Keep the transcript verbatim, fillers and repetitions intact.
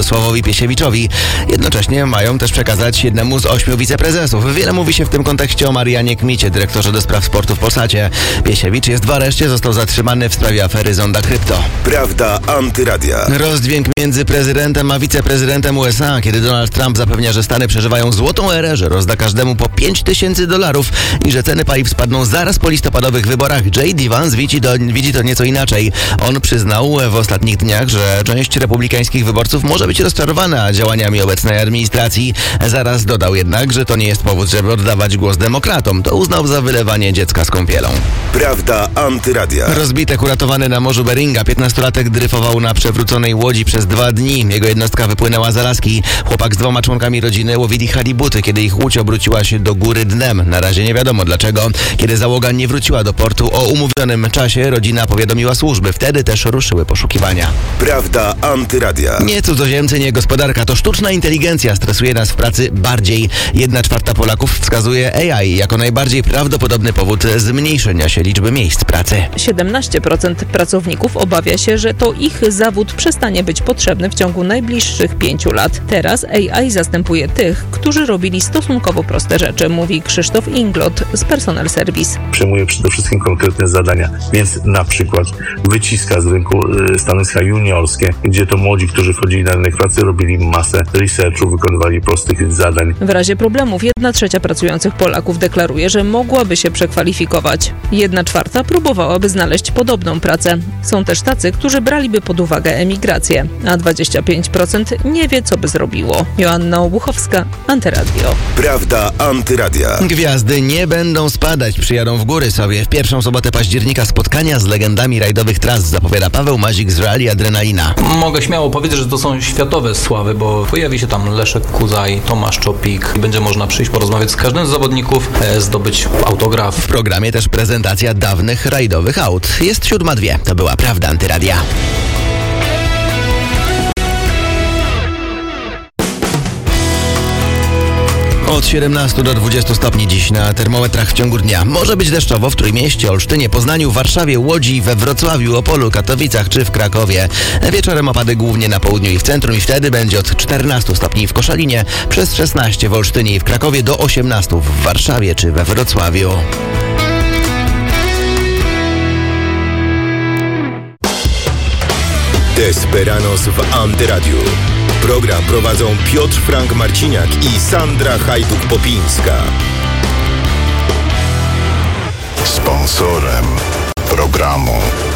Sławowi Piesiewiczowi. Jednocześnie mają też przekazać jednemu z ośmiu wiceprezesów. Wiele mówi się w tym kontekście o Marianie Kmicie, dyrektorze do spraw sportu w Polsacie. Piesiewicz jest w areszcie, został zatrzymany w sprawie afery Zonda Krypto. Prawda Antyradia. Rozdźwięk między prezydentem a wiceprezydentem U S A, kiedy Donald Trump zapewnia, że Stany przeżywają złotą erę, że rozda każdemu po pięć tysięcy dolarów i że ceny paliw spadną zaraz po listopadowych wyborach. J D. Vance widzi to, widzi to nieco inaczej. On przyznał w ostatnich dniach, że część republikańskich wyborców może być rozczarowana działaniami obecnej administracji. Zaraz dodał jednak, że to nie jest powód, żeby oddawać głos demokratom. To uznał za wylewanie dziecka z kąpielą. Prawda Antyradia. Rozbitek uratowany na morzu Beringa. piętnastolatek dryfował na przewróconej łodzi przez dwa dni. Jego jednostka wypłynęła z Alaski. Chłopak z dwoma członkami rodziny łowili halibuty, kiedy ich łódź obróciła się do góry dnem. Na razie nie wiadomo dlaczego. Kiedy załoga nie wróciła do portu o umówionym czasie, rodzina powiadomiła służby. Wtedy też ruszyły poszukiwania. Prawda Antyradia. Nie cudzoziemcy, nie gospodarka, to sztuczna inteligencja stresuje nas w pracy bardziej. Jedna czwarta Polaków wskazuje A I jako najbardziej prawdopodobny powód zmniejszenia się liczby miejsc pracy. siedemnaście procent pracowników obawia się, że to ich zawód przestanie być potrzebny w ciągu najbliższych pięciu lat. Teraz A I zastępuje tych, którzy robili stosunkowo proste rzeczy, mówi Krzysztof Inglot z Personal Service. Przejmuje przede wszystkim konkretne zadania, więc na przykład wyciska z rynku stanowiska juniorskie, gdzie to młodzi, którzy wchodzili na rynek pracy, robili masę researchu, wykonywali prostych zadań. W razie problemów jedna trzecia pracujących Polaków deklaruje, że mogłaby się przekwalifikować. Jedna czwarta próbowałaby znaleźć podobną pracę. Są też tacy, którzy braliby pod uwagę emigrację, a dwadzieścia pięć procent nie wie, co by zrobiło. Joanna Obuchowska, Antyradio. Prawda Antyradia. Gwiazdy nie będą spadać, przyjadą w góry sobie. W pierwszą sobotę października spotkania z legendami rajdowych tras zapowiada Paweł Mazik z Reali Adrenalina. Mogę śmiało powiedzieć, że to są światowe sławy, bo pojawi się tam Leszek Kuzaj, Tomasz Czopik. Będzie można przyjść, porozmawiać z każdym z zawodników, e, zdobyć autograf. W programie też prezentacja dawnych rajdowych aut. Jest siódma dwie. To była Prawda Antyradia. Od siedemnastu do dwudziestu stopni dziś na termometrach w ciągu dnia. Może być deszczowo w Trójmieście, Olsztynie, Poznaniu, Warszawie, Łodzi, we Wrocławiu, Opolu, Katowicach czy w Krakowie. Wieczorem opady głównie na południu i w centrum i wtedy będzie od czternastu stopni w Koszalinie, przez szesnaście w Olsztynie i w Krakowie do osiemnastu w Warszawie czy we Wrocławiu. Desperanos w Antyradiu. Program prowadzą Piotr Frank Marciniak i Sandra Hajduk-Popińska. Sponsorem programu